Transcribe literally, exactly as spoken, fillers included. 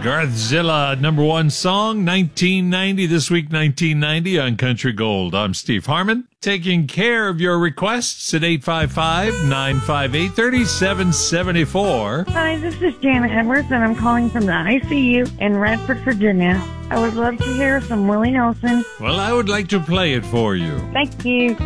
Garthzilla, number one song, nineteen ninety, this week nineteen ninety on Country Gold. I'm Steve Harmon, taking care of your requests at eight five five, nine five eight, three seven seven four. Hi, this is Janet Edwards, and I'm calling from the I C U in Radford, Virginia. I would love to hear some Willie Nelson. Well, I would like to play it for you. Thank you.